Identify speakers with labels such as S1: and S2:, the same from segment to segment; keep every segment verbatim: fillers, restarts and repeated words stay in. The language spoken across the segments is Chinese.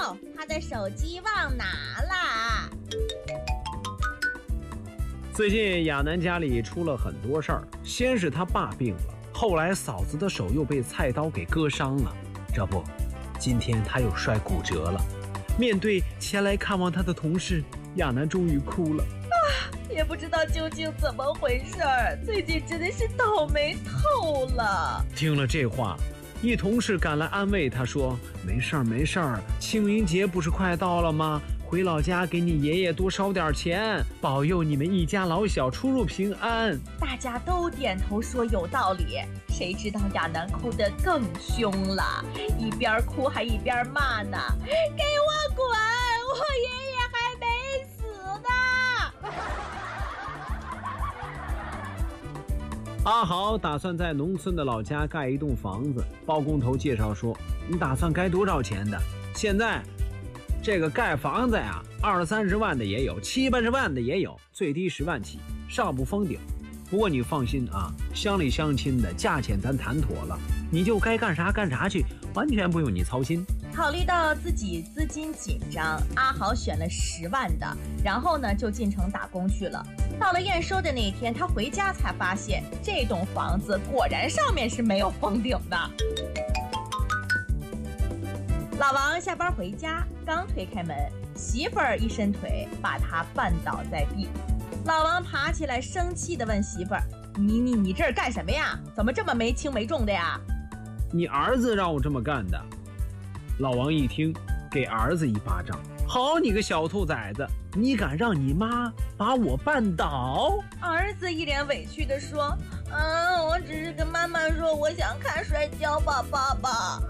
S1: 他的手机忘拿了。
S2: 最近亚楠家里出了很多事儿，先是他爸病了，后来嫂子的手又被菜刀给割伤了，这不，今天他又摔骨折了。面对前来看望他的同事，亚楠终于哭了。
S1: 啊，也不知道究竟怎么回事儿，最近真的是倒霉透了。
S2: 听了这话，一同事赶来安慰他说：“没事儿没事儿，清明节不是快到了吗？回老家给你爷爷多烧点钱，保佑你们一家老小出入平安。”
S1: 大家都点头说有道理，谁知道亚楠哭得更凶了，一边哭还一边骂呢：“给我滚！我爷爷还没死呢！”
S2: 阿豪打算在农村的老家盖一栋房子，包工头介绍说：“你打算盖多少钱的？现在这个盖房子呀，二三十万的也有，七八十万的也有，最低十万起，上不封顶。不过你放心啊，乡里乡亲的价钱咱谈妥了，你就该干啥干啥去，完全不用你操心。”
S1: 考虑到自己资金紧张，阿豪选了十万的，然后呢就进城打工去了。到了验收的那一天，他回家才发现这栋房子果然上面是没有封顶的。老王下班回家，刚推开门，媳妇儿一伸腿把他绊倒在地。老王爬起来，生气地问媳妇儿：“你你你这儿干什么呀？怎么这么没轻没重的呀？”“
S2: 你儿子让我这么干的。”老王一听，给儿子一巴掌：“好你个小兔崽子，你敢让你妈把我绊倒？”
S1: 儿子一脸委屈地说：“嗯，我只是跟妈妈说我想看摔跤吧，爸爸。”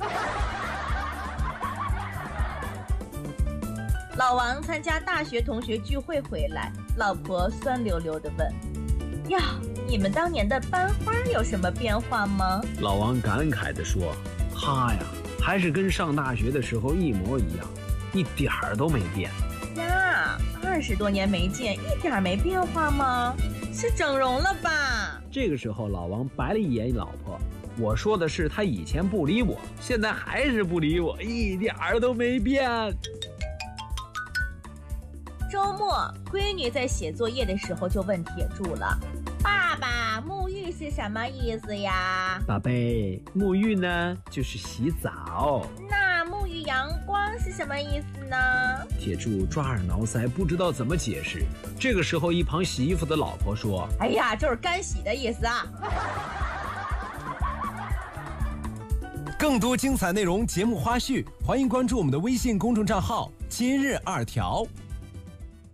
S1: 老王参加大学同学聚会回来，老婆酸溜溜地问：“呀，你们当年的班花有什么变化吗？”
S2: 老王感慨地说：“他呀，还是跟上大学的时候一模一样，一点儿都没变。”
S1: 呀，二十多年没见，一点没变化吗？是整容了吧？
S2: 这个时候，老王白了一眼老婆：“我说的是他以前不理我，现在还是不理我，一点儿都没变。”
S1: 周末，闺女在写作业的时候就问铁柱了：“爸爸，沐浴是什么意思呀？”“
S2: 宝贝，沐浴呢就是洗澡。”“
S1: 那沐浴阳光是什么意思呢？”
S2: 铁柱抓耳挠腮，不知道怎么解释。这个时候，一旁洗衣服的老婆说：“
S1: 哎呀，就是干洗的意思啊。”
S3: 更多精彩内容、节目花絮，欢迎关注我们的微信公众账号“今日二条”。